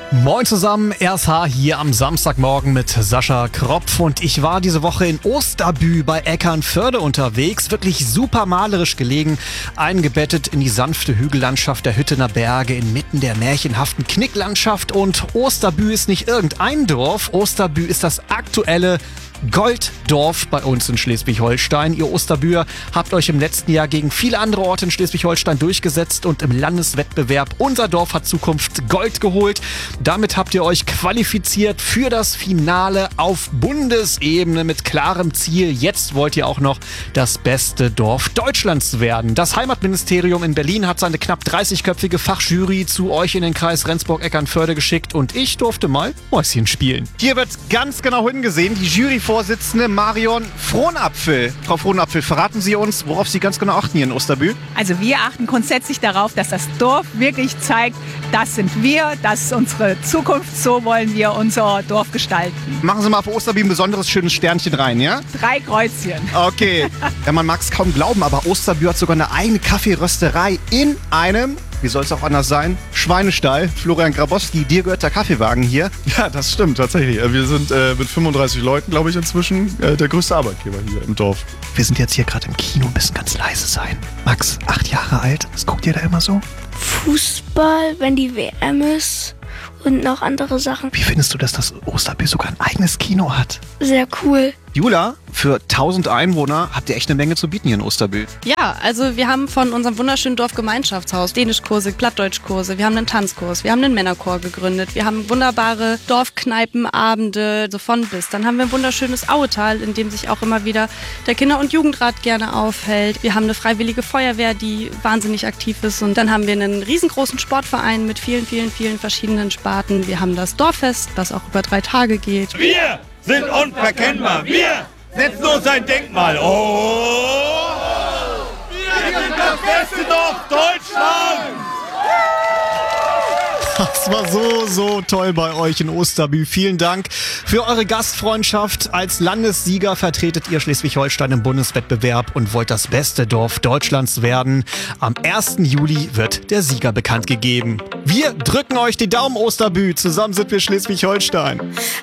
Moin zusammen, RSH hier am Samstagmorgen mit Sascha Kropf und ich war diese Woche in Osterbü bei Eckernförde unterwegs, wirklich super malerisch gelegen, eingebettet in die sanfte Hügellandschaft der Hüttener Berge inmitten der märchenhaften Knicklandschaft. Und Osterbü ist nicht irgendein Dorf, Osterbü ist das aktuelle Golddorf bei uns in Schleswig-Holstein. Ihr Osterbüer habt euch im letzten Jahr gegen viele andere Orte in Schleswig-Holstein durchgesetzt und im Landeswettbewerb Unser Dorf hat Zukunft Gold geholt. Damit habt ihr euch qualifiziert für das Finale auf Bundesebene mit klarem Ziel. Jetzt wollt ihr auch noch das beste Dorf Deutschlands werden. Das Heimatministerium in Berlin hat seine knapp 30-köpfige Fachjury zu euch in den Kreis Rendsburg-Eckernförde geschickt und ich durfte mal Mäuschen spielen. Hier wird ganz genau hingesehen. Die Juryvorsitzende Marion Frohnapfel. Frau Frohnapfel, verraten Sie uns, worauf Sie ganz genau achten hier in Osterbü? Also wir achten grundsätzlich darauf, dass das Dorf wirklich zeigt, das sind wir, das ist unsere Zukunft, so wollen wir unser Dorf gestalten. Machen Sie mal für Osterbü ein besonderes schönes Sternchen rein, ja? 3 Kreuzchen. Okay. Ja, man mag es kaum glauben, aber Osterbü hat sogar eine eigene Kaffeerösterei in einem, wie soll es auch anders sein, Schweinestall. Florian Grabowski, dir gehört der Kaffeewagen hier. Ja, das stimmt tatsächlich. Wir sind mit 35 Leuten, glaube ich, inzwischen der größte Arbeitgeber hier im Dorf. Wir sind jetzt hier gerade im Kino, müssen ganz leise sein. Max, 8 Jahre alt, was guckt ihr da immer so? Fußball, wenn die WM ist und noch andere Sachen. Wie findest du, dass das Osterbü sogar ein eigenes Kino hat? Sehr cool. Jula, für 1000 Einwohner habt ihr echt eine Menge zu bieten hier in Osterbü. Ja, also wir haben von unserem wunderschönen Dorfgemeinschaftshaus Dänischkurse, Plattdeutschkurse, wir haben einen Tanzkurs, wir haben einen Männerchor gegründet, wir haben wunderbare Dorfkneipenabende, so von bis. Dann haben wir ein wunderschönes Auetal, in dem sich auch immer wieder der Kinder- und Jugendrat gerne aufhält. Wir haben eine freiwillige Feuerwehr, die wahnsinnig aktiv ist. Und dann haben wir einen riesengroßen Sportverein mit vielen verschiedenen Sparten. Wir haben das Dorffest, was auch über 3 Tage geht. Wir sind unverkennbar. Wir setzen uns ein Denkmal. Oh! Wir sind das beste Dorf Deutschlands! Das war so toll bei euch in Osterbü. Vielen Dank für eure Gastfreundschaft. Als Landessieger vertretet ihr Schleswig-Holstein im Bundeswettbewerb und wollt das beste Dorf Deutschlands werden. Am 1. Juli wird der Sieger bekannt gegeben. Wir drücken euch die Daumen, Osterbü. Zusammen sind wir Schleswig-Holstein.